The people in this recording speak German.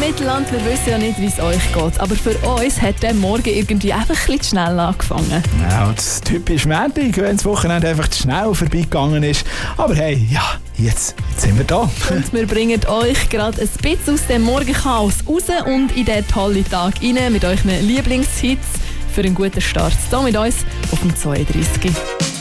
Mittelland, wir wissen ja nicht, wie es euch geht, aber für uns hat der Morgen irgendwie einfach ein bisschen zu schnell angefangen. Ja, das ist typisch Montag, wenn das Wochenende einfach zu schnell vorbeigegangen ist. Aber hey, ja, jetzt sind wir da. Und wir bringen euch gerade ein bisschen aus dem Morgenchaos raus und in den tollen Tag rein mit euren Lieblingshits für einen guten Start. Hier mit uns auf dem 32.